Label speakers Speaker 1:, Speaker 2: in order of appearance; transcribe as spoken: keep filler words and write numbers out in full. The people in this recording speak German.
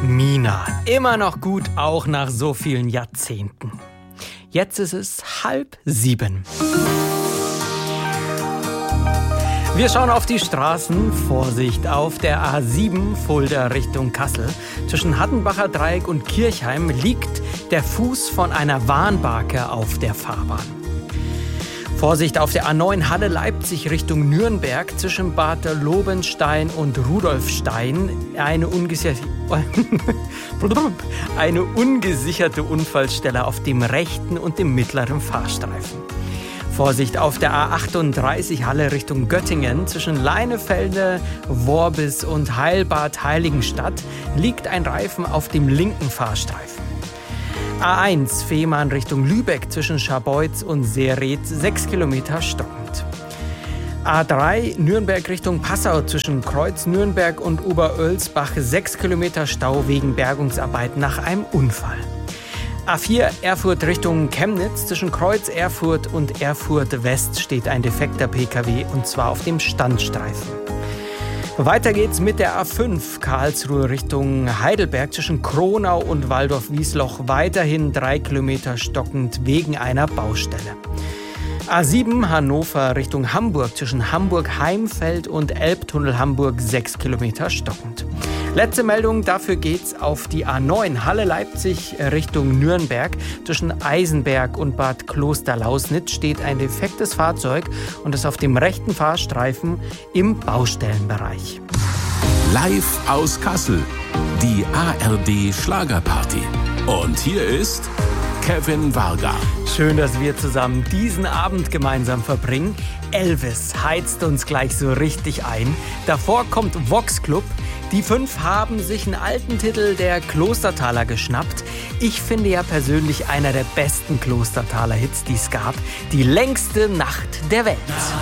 Speaker 1: Mina. Immer noch gut, auch nach so vielen Jahrzehnten. Jetzt ist es halb sieben. Wir schauen auf die Straßen. Vorsicht auf der A sieben Fulda Richtung Kassel. Zwischen Hattenbacher Dreieck und Kirchheim liegt der Fuß von einer Warnbarke auf der Fahrbahn. Vorsicht auf der A neun Halle Leipzig Richtung Nürnberg zwischen Bad Lobenstein und Rudolfstein eine ungesicherte, eine ungesicherte Unfallstelle auf dem rechten und dem mittleren Fahrstreifen. Vorsicht auf der A achtunddreißig Halle Richtung Göttingen zwischen Leinefelde, Worbis und Heilbad Heiligenstadt liegt ein Reifen auf dem linken Fahrstreifen. A eins Fehmarn Richtung Lübeck zwischen Scharbeutz und Seereth sechs Kilometer stockend. A drei Nürnberg Richtung Passau zwischen Kreuz Nürnberg und Oberölsbach sechs Kilometer Stau wegen Bergungsarbeiten nach einem Unfall. A vier Erfurt Richtung Chemnitz zwischen Kreuz Erfurt und Erfurt West steht ein defekter P K W und zwar auf dem Standstreifen. Weiter geht's mit der A fünf Karlsruhe Richtung Heidelberg zwischen Kronau und Waldorf-Wiesloch weiterhin drei Kilometer stockend wegen einer Baustelle. A sieben Hannover Richtung Hamburg zwischen Hamburg-Heimfeld und Elbtunnel Hamburg sechs Kilometer stockend. Letzte Meldung, dafür geht's auf die A neun Halle Leipzig Richtung Nürnberg. Zwischen Eisenberg und Bad Klosterlausnitz steht ein defektes Fahrzeug und ist auf dem rechten Fahrstreifen im Baustellenbereich.
Speaker 2: Live aus Kassel, die A R D Schlagerparty. Und hier ist Kevin Varga.
Speaker 1: Schön, dass wir zusammen diesen Abend gemeinsam verbringen. Elvis heizt uns gleich so richtig ein. Davor kommt Vox Club. Die fünf haben sich einen alten Titel der Klostertaler geschnappt. Ich finde ja persönlich einer der besten Klostertaler Hits, die es gab. Die längste Nacht der Welt.